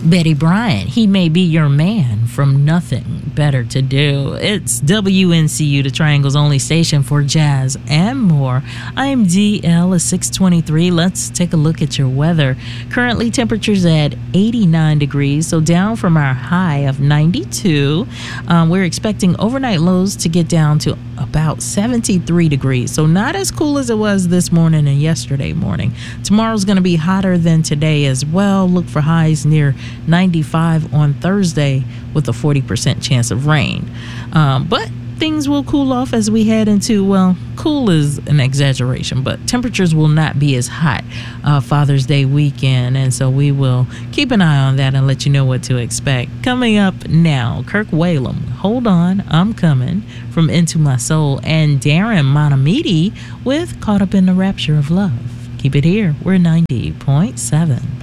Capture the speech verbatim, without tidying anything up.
Betty Bryant, he may be your man from Nothing Better to Do. It's W N C U, the Triangle's only station for jazz and more. I'm D L, at six twenty-three. Let's take a look at your weather. Currently, temperatures at eighty-nine degrees, so down from our high of ninety-two. Um, we're expecting overnight lows to get down to about seventy-three degrees, so not as cool as it was this morning and yesterday morning. Tomorrow's going to be hotter than today as well. Look for highs near ninety-five on Thursday with a forty percent chance of rain. Um, but things will cool off as we head into, well, cool is an exaggeration, but temperatures will not be as hot uh, Father's Day weekend. And so we will keep an eye on that and let you know what to expect. Coming up now, Kirk Whalum, Hold On, I'm Coming, from Into My Soul, and Darren Monamiti with Caught Up in the Rapture of Love. Keep it here. We're ninety point seven.